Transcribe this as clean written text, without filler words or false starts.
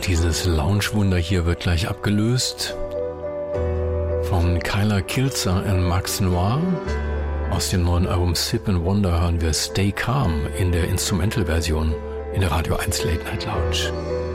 Dieses Lounge-Wunder hier wird gleich abgelöst von Kyla Kilzer und Max Noir. Aus dem neuen Album Sip and Wonder hören wir Stay Calm in der Instrumental-Version in der Radio 1 Late Night Lounge.